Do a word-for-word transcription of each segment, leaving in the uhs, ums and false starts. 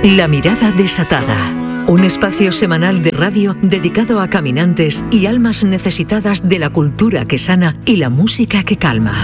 La mirada desatada. Un espacio semanal de radio dedicado a caminantes y almas necesitadas de la cultura que sana y la música que calma.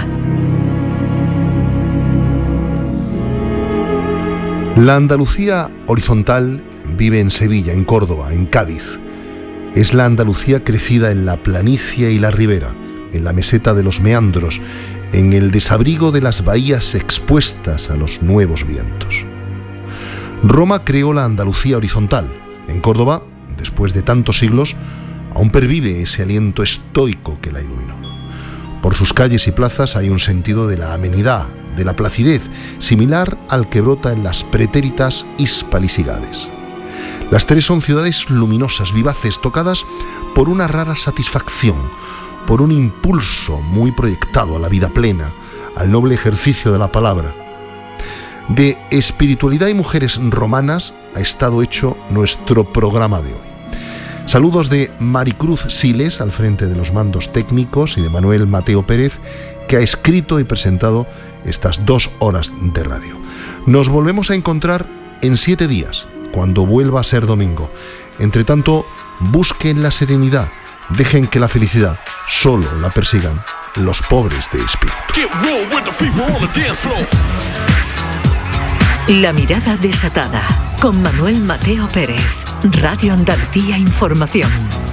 La Andalucía horizontal vive en Sevilla, en Córdoba, en Cádiz. Es la Andalucía crecida en la planicie y la ribera, en la meseta de los meandros, en el desabrigo de las bahías expuestas a los nuevos vientos. Roma creó la Andalucía horizontal. En Córdoba, después de tantos siglos, aún pervive ese aliento estoico que la iluminó. Por sus calles y plazas hay un sentido de la amenidad, de la placidez, similar al que brota en las pretéritas hispaligades. Las tres son ciudades luminosas, vivaces, tocadas por una rara satisfacción, por un impulso muy proyectado a la vida plena, al noble ejercicio de la palabra. De espiritualidad y mujeres romanas ha estado hecho nuestro programa de hoy. Saludos de Maricruz Siles al frente de los mandos técnicos y de Manuel Mateo Pérez, que ha escrito y presentado estas dos horas de radio. Nos volvemos a encontrar en siete días, cuando vuelva a ser domingo. Entre tanto, busquen la serenidad, dejen que la felicidad solo la persigan los pobres de espíritu. La mirada desatada, con Manuel Mateo Pérez, Radio Andalucía Información.